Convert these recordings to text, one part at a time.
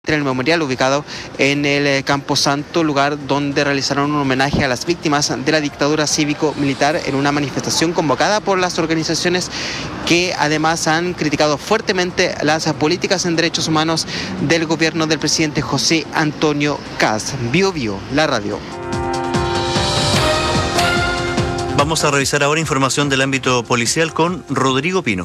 en el memorial ubicado en el Camposanto, lugar donde realizaron un homenaje a las víctimas de la dictadura cívico-militar en una manifestación convocada por las organizaciones que además han criticado fuertemente las políticas en derechos humanos del gobierno del presidente José Antonio Kast. Bio Bio, la radio. Vamos a revisar ahora información del ámbito policial con Rodrigo Pino.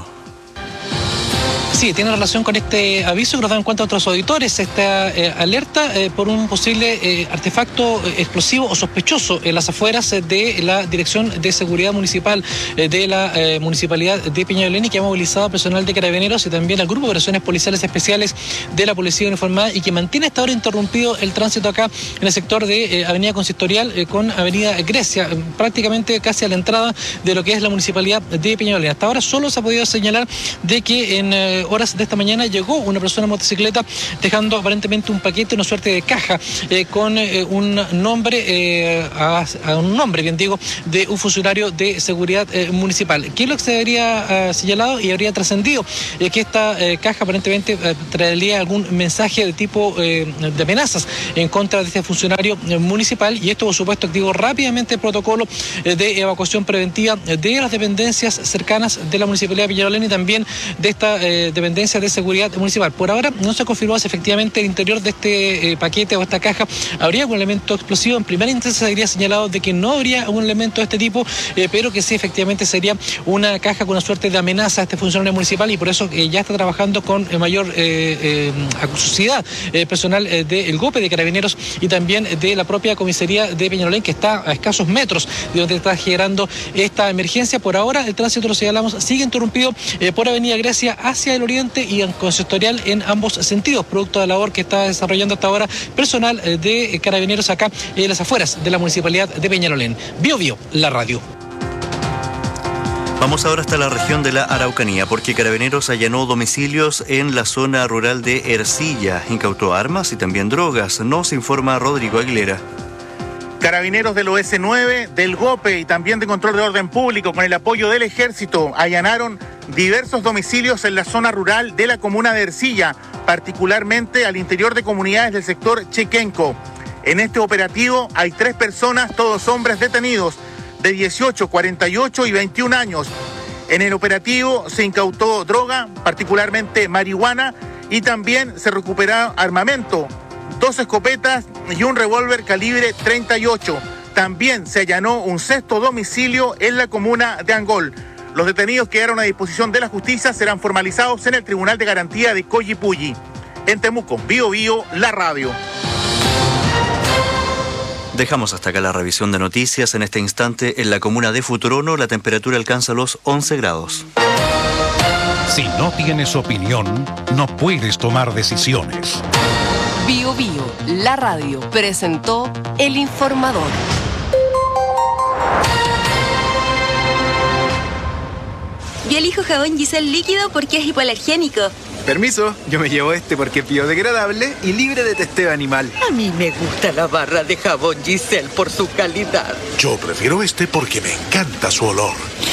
Sí, tiene relación con este aviso que nos dan cuenta otros auditores, esta alerta por un posible artefacto explosivo o sospechoso en las afueras de la Dirección de Seguridad Municipal de la Municipalidad de Peñalolén, y que ha movilizado a personal de Carabineros y también al Grupo de Operaciones Policiales Especiales de la Policía Uniformada, y que mantiene hasta ahora interrumpido el tránsito acá en el sector de Avenida Consistorial con Avenida Grecia, prácticamente casi a la entrada de lo que es la Municipalidad de Peñalolén. Hasta ahora solo se ha podido señalar de que en horas de esta mañana llegó una persona en motocicleta dejando aparentemente un paquete, una suerte de caja con un nombre, bien digo, de un funcionario de seguridad municipal. ¿Qué es lo que se habría señalado y habría trascendido? Que esta caja aparentemente traería algún mensaje de tipo de amenazas en contra de este funcionario municipal, y esto por supuesto activó rápidamente el protocolo de evacuación preventiva de las dependencias cercanas de la Municipalidad de Peñalolén y también de esta dependencia de seguridad municipal. Por ahora no se ha confirmado si efectivamente el interior de este paquete o esta caja habría algún elemento explosivo. En primera instancia se habría señalado de que no habría un elemento de este tipo, pero que sí efectivamente sería una caja con una suerte de amenaza a este funcionario municipal, y por eso ya está trabajando con mayor acuciosidad personal del GOPE de Carabineros y también de la propia comisaría de Peñalolén, que está a escasos metros de donde está generando esta emergencia. Por ahora el tránsito, lo señalamos, sigue interrumpido por Avenida Grecia hacia el oriente y en Consistorial en ambos sentidos, producto de la labor que está desarrollando hasta ahora personal de Carabineros acá en las afueras de la Municipalidad de Peñalolén. Bio Bio, la radio. Vamos ahora hasta la región de la Araucanía, porque Carabineros allanó domicilios en la zona rural de Ercilla, incautó armas y también drogas. Nos informa Rodrigo Aguilera. Carabineros del OS9, del GOPE y también de Control de Orden Público, con el apoyo del Ejército, allanaron diversos domicilios en la zona rural de la comuna de Ercilla, particularmente al interior de comunidades del sector Chequenco. En este operativo hay 3 personas, todos hombres detenidos, de 18, 48 y 21 años. En el operativo se incautó droga, particularmente marihuana, y también se recuperó armamento, 2 escopetas y un revólver calibre 38. También se allanó un 6º domicilio en la comuna de Angol. Los detenidos quedaron a disposición de la justicia, serán formalizados en el Tribunal de Garantía de Collipulli. En Temuco, Bio Bio, la radio. Dejamos hasta acá la revisión de noticias. En este instante, en la comuna de Futurono, la temperatura alcanza los 11 grados. Si no tienes opinión, no puedes tomar decisiones. Bio Bio, la radio, presentó El Informador. Yo elijo jabón Giselle líquido porque es hipoalergénico. Permiso, yo me llevo este porque es biodegradable y libre de testeo animal. A mí me gusta la barra de jabón Giselle por su calidad. Yo prefiero este porque me encanta su olor.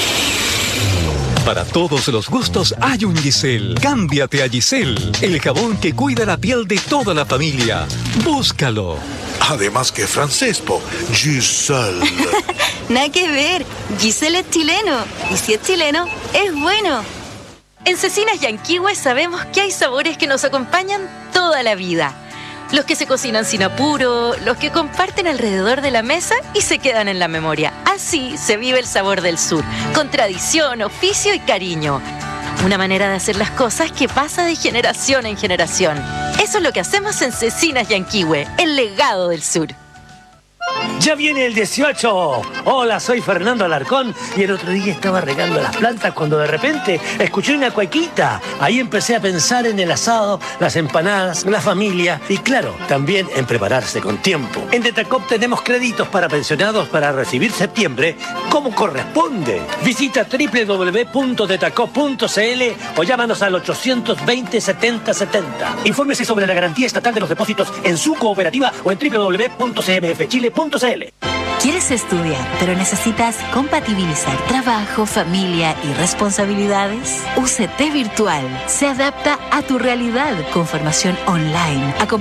Para todos los gustos hay un Giselle. Cámbiate a Giselle, el jabón que cuida la piel de toda la familia. Búscalo. Además que francés, po. Giselle. Nada que ver. Giselle es chileno. Y si es chileno, es bueno. En Cecinas Yanquihue sabemos que hay sabores que nos acompañan toda la vida. Los que se cocinan sin apuro, los que comparten alrededor de la mesa y se quedan en la memoria. Así se vive el sabor del sur, con tradición, oficio y cariño. Una manera de hacer las cosas que pasa de generación en generación. Eso es lo que hacemos en Cecinas Yanquihue, el legado del sur. ¡Ya viene el 18! Hola, soy Fernando Alarcón y el otro día estaba regando las plantas cuando de repente escuché una cuequita. Ahí empecé a pensar en el asado, las empanadas, la familia y claro, también en prepararse con tiempo. En Detacop tenemos créditos para pensionados para recibir septiembre como corresponde. Visita www.detacop.cl o llámanos al 820-7070. Infórmese sobre la garantía estatal de los depósitos en su cooperativa o en www.cmfchile.cl. ¿Quieres estudiar, pero necesitas compatibilizar trabajo, familia y responsabilidades? UCT Virtual se adapta a tu realidad con formación online,